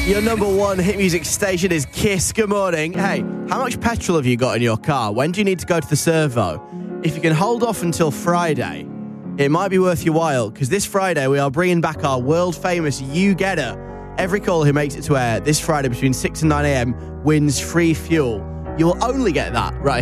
Your number one hit music station is Kiss. Good morning. Hey, how much petrol have you got in your car? When do you need to go to the servo? If you can hold off until Friday, it might be worth your while, because this Friday we are bringing back our world-famous You Getter. Every caller who makes it to air this Friday between 6 and 9 a.m. wins free fuel. You will only get that right